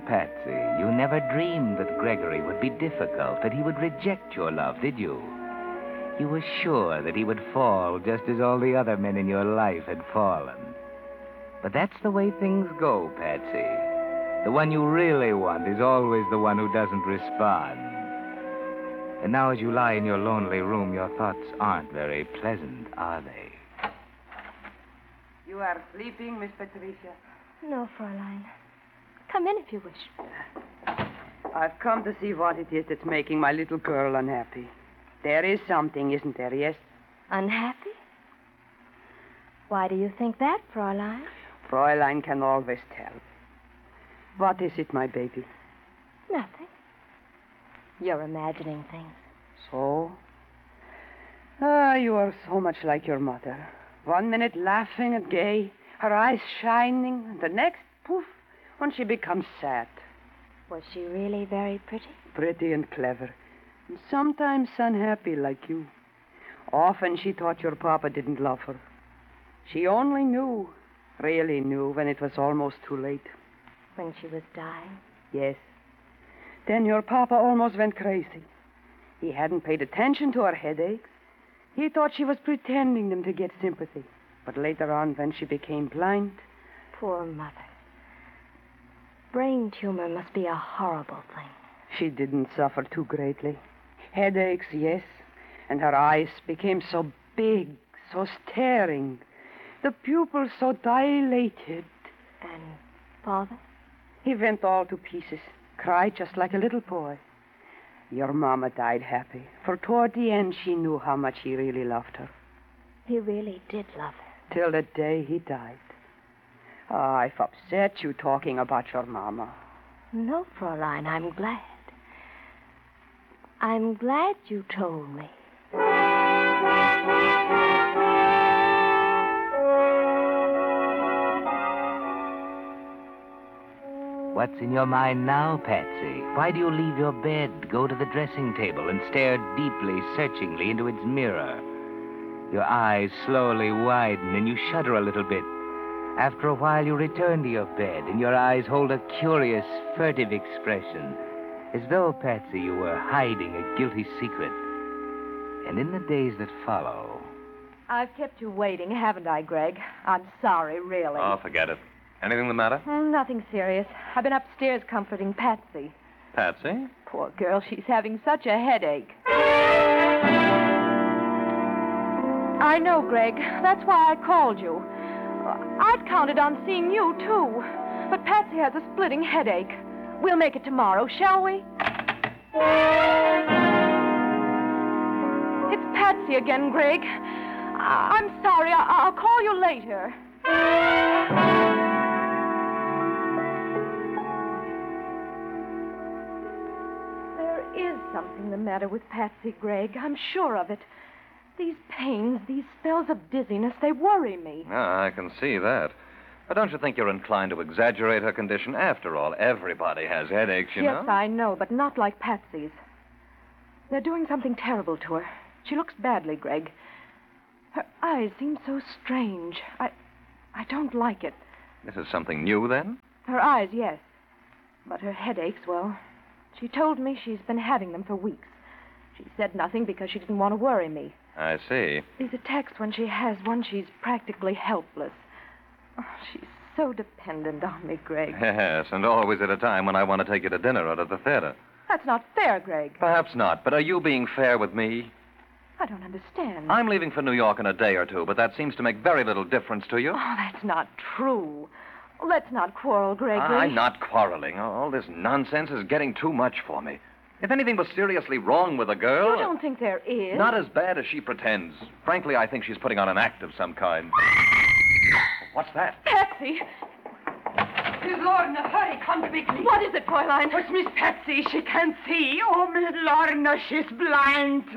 Patsy, you never dreamed that Gregory would be difficult, that he would reject your love, did you? You were sure that he would fall just as all the other men in your life had fallen. But that's the way things go, Patsy. The one you really want is always the one who doesn't respond. And now as you lie in your lonely room, your thoughts aren't very pleasant, are they? You are sleeping, Miss Patricia? No, Fräulein. Come in if you wish. I've come to see what it is that's making my little girl unhappy. There is something, isn't there, yes? Unhappy? Why do you think that, Fräulein? Fräulein can always tell. What is it, my baby? Nothing. You're imagining things. So? Ah, you are so much like your mother. 1 minute laughing and gay, her eyes shining, and the next, poof, when she becomes sad. Was she really very pretty? Pretty and clever. And sometimes unhappy like you. Often she thought your papa didn't love her. She only knew, really knew, when it was almost too late. When she was dying? Yes. Then your papa almost went crazy. He hadn't paid attention to her headaches. He thought she was pretending them to get sympathy. But later on, when she became blind... Poor mother. Brain tumor must be a horrible thing. She didn't suffer too greatly. Headaches, yes. And her eyes became so big, so staring. The pupils so dilated. And father? He went all to pieces. Cried just like a little boy. Your mama died happy, for toward the end she knew how much he really loved her. He really did love her. Till the day he died. Oh, I've upset you talking about your mama. No, Fräulein, I'm glad. I'm glad you told me. What's in your mind now, Patsy? Why do you leave your bed, go to the dressing table, and stare deeply, searchingly into its mirror? Your eyes slowly widen, and you shudder a little bit. After a while, you return to your bed, and your eyes hold a curious, furtive expression, as though, Patsy, you were hiding a guilty secret. And in the days that follow... I've kept you waiting, haven't I, Greg? I'm sorry, really. Oh, forget it. Anything the matter? Nothing serious. I've been upstairs comforting Patsy. Patsy? Poor girl, she's having such a headache. I know, Greg. That's why I called you. I'd counted on seeing you, too. But Patsy has a splitting headache. We'll make it tomorrow, shall we? It's Patsy again, Greg. I'm sorry. I'll call you later. There is something the matter with Patsy, Greg. I'm sure of it. These pains, these spells of dizziness, they worry me. Ah, I can see that. But don't you think you're inclined to exaggerate her condition? After all, everybody has headaches, you know. Yes, I know, but not like Patsy's. They're doing something terrible to her. She looks badly, Greg. Her eyes seem so strange. I don't like it. This is something new, then? Her eyes, yes. But her headaches, well, she told me she's been having them for weeks. She said nothing because she didn't want to worry me. I see. These attacks, when she has one, she's practically helpless. Oh, she's so dependent on me, Greg. Yes, and always at a time when I want to take you to dinner or to the theater. That's not fair, Greg. Perhaps not, but are you being fair with me? I don't understand. I'm leaving for New York in a day or two, but that seems to make very little difference to you. Oh, that's not true. Let's not quarrel, Gregory. I'm not quarreling. All this nonsense is getting too much for me. If anything was seriously wrong with the girl... You don't think there is? Not as bad as she pretends. Frankly, I think she's putting on an act of some kind. What's that? Patsy! Miss Lorna, hurry, come quickly. What is it, Fräulein? It's Miss Patsy. She can't see. Oh, Miss Lorna, she's blind.